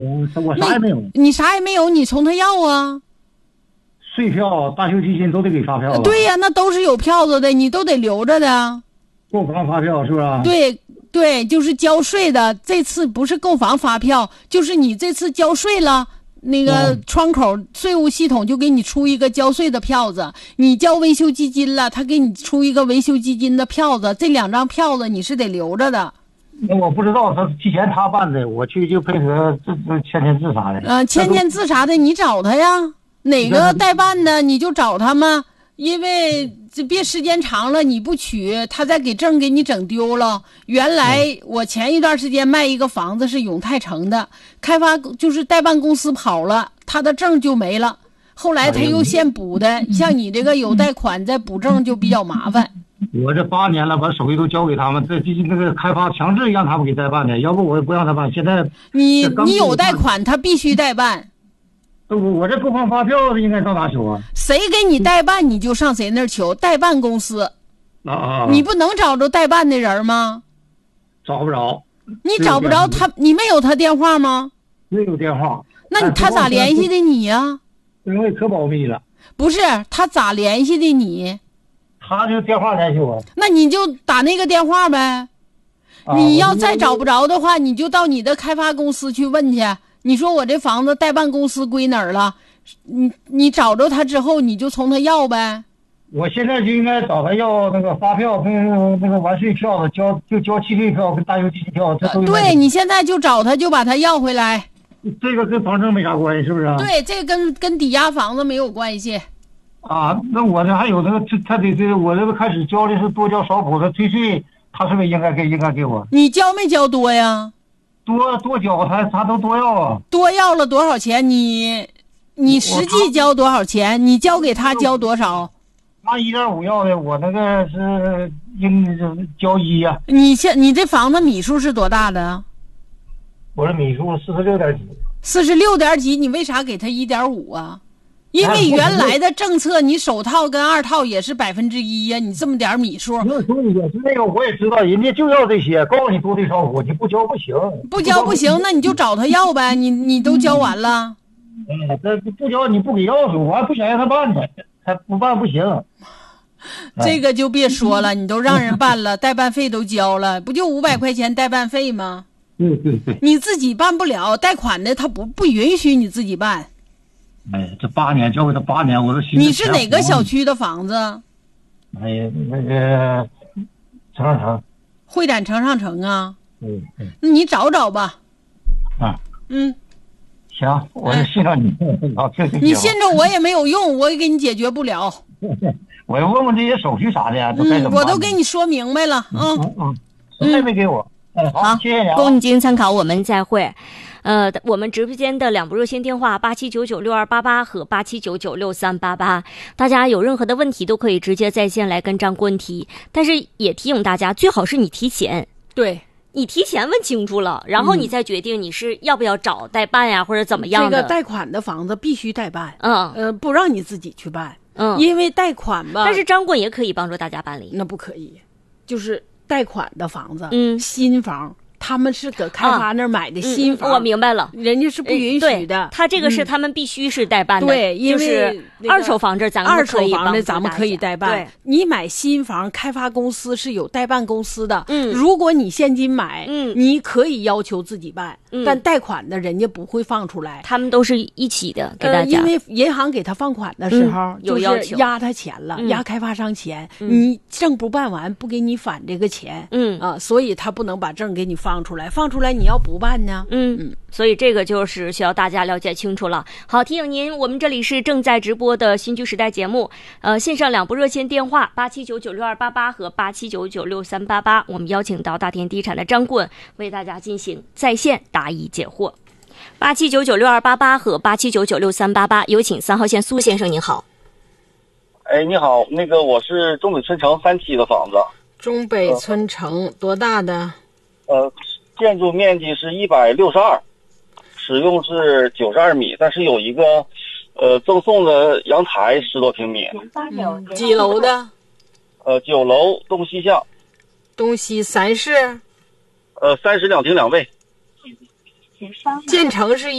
我啥也没有。 你啥也没有，你从他要啊？ 税票、大修基金都得给发票。 对呀，那都是有票子的，你都得留着的。 购房发票是不是？ 对，就是交税的。这次不是购房发票，就是你这次交税了。那个窗口税务系统就给你出一个交税的票子，你交维修基金了，他给你出一个维修基金的票子，这2张票子你是得留着的。 那我不知道，他提前他办的，我去就配合这签字啥的。 签字啥的你找他呀，哪个代办的你就找他们，因为这别时间长了你不取，他再给证给你整丢了。原来我前一段时间卖一个房子是永泰城的，开发就是代办公司跑了，他的证就没了，后来他又现补的。像你这个有贷款再补证就比较麻烦。 我这8年了，把手续都交给他们，那个开发强制让他们给代办的，要不我也不让他办。现在你有贷款他必须代办。 我这购房发票应该到哪求啊？ 谁给你代办你就上谁那儿求，代办公司。你不能找着代办的人吗？ 找不着。 你找不着他，你没有他电话吗？ 没有电话。 那他咋联系的你呀？ 因为可保密了。 不是，他咋联系的你？ 他就电话联系我。 那你就打那个电话呗。你要再找不着的话，你就到你的开发公司去问去。你说我这房子代办公司归哪儿了？你找着他之后，你就从他要呗。 我现在就应该找他要那个发票跟那个完税票子，交契税票跟大修基金票，这都对，你现在就找他，就把他要回来。 这个跟房证没啥关系，是不是？ 对，这跟抵押房子没有关系。 那我这还有那个他得我这个开始交的是多交少补的退税，他是不是应该给我？ 你交没交多呀？ 多交，他都多要啊。 多要了多少钱？你实际交多少钱？你交给他交多少？ 他1.5要的，我那个是交1呀。 你这房子米数是多大的？ 我这米数46点几。 46点几，你为啥给他1.5啊？因为原来的政策，你首套跟2套也是1%呀，你这么点米数。 那个我也知道，人家就要这些，告诉你多对少补，你不交不行。 不交不行，那你就找他要呗。你都交完了。 这不交你不给钥匙，我还不想让他办呢，他不办不行。 这个就别说了，你都让人办了，代办费都交了，不就500块钱代办费吗？ 对。 你自己办不了，贷款的他不允许你自己办。 这8年交给他8年，我都心。 你是哪个小区的房子？ 那个城上城。 会展城上城啊。那你找找吧。 行，我就信上你。 你信着我也没有用，我也给你解决不了。 我要问问这些手续啥的呀， 我都给你说明白了。 谁没给我？好，谢谢你啊。 供您参考，我们再会。我们直播间的2部热线电话87996288和87996388，大家有任何的问题都可以直接在线来跟张顾问提，但是也提醒大家，最好是你提前。 对。 你提前问清楚了，然后你再决定你是要不要找代办呀，或者怎么样的。 这个贷款的房子必须代办，不让你自己去办，因为贷款吧。 但是张顾问也可以帮助大家办理。 那不可以，就是贷款的房子，新房。他们是搁开发那儿买的新房， 我明白了， 人家是不允许的。 他这个是他们必须是代办的， 对，因为二手房这咱们可以代办。你买新房，开发公司是有代办公司的。如果你现金买，你可以要求自己办，但贷款的人家不会放出来， 他们都是一起的给大家。 因为银行给他放款的时候，就是压他钱了，压开发商钱，你证不办完，不给你返这个钱，所以他不能把证给你放出来你要不办呢？ 所以这个就是需要大家了解清楚了。好，提醒您，我们这里是正在直播的新居时代节目，线上2部热线电话87996288和87996388，我们邀请到大田地产的张顾问为大家进行在线答疑解惑。87996288和87996388，有请3号线苏先生，您好。 你好，那个我是中北村城3期的房子。 中北村城多大的？ 建筑面积是162，使用是92米，但是有一个赠送的阳台10多平米。 几楼的 ？9楼东西向。 东西3室？ 30两厅2卫。 建成是